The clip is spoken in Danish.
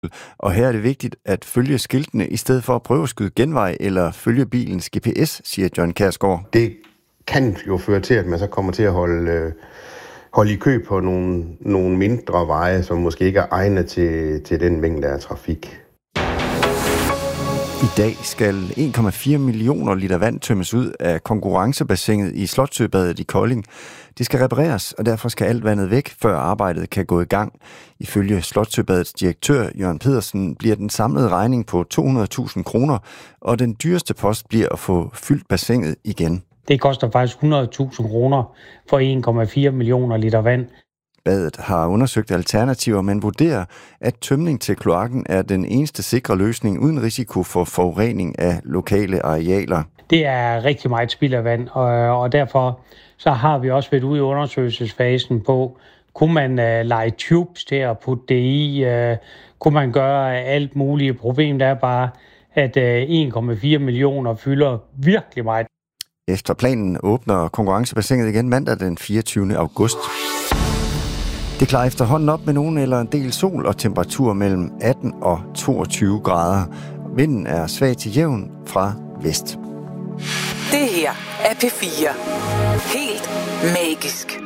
Og her er det vigtigt at følge skiltene i stedet for at prøve at skyde genvej eller følge bilens GPS, siger John Kjærsgaard. Det kan jo føre til, at man så kommer til at holde i kø på nogle mindre veje, som måske ikke er egnet til den mængde af trafik. I dag skal 1,4 millioner liter vand tømmes ud af konkurrencebassinet i Slotssøbadet i Kolding. Det skal repareres, og derfor skal alt vandet væk, før arbejdet kan gå i gang. Ifølge Slotssøbadets direktør, Jørgen Pedersen, bliver den samlede regning på 200.000 kroner, og den dyreste post bliver at få fyldt bassinet igen. Det koster faktisk 100.000 kroner for 1,4 millioner liter vand. Badet har undersøgt alternativer, men vurderer, at tømning til kloakken er den eneste sikre løsning uden risiko for forurening af lokale arealer. Det er rigtig meget spild af vand, og derfor så har vi også været ude i undersøgelsesfasen på, kunne man lege tubes til at putte det i, kunne man gøre alt muligt. Problemet er bare, at 1,4 millioner fylder virkelig meget. Efter planen åbner konkurrencebassinet igen mandag den 24. august. Det klarer efterhånden op med nogen eller en del sol og temperatur mellem 18 og 22 grader. Vinden er svag til jævn fra vest. Det her er P4. Helt magisk.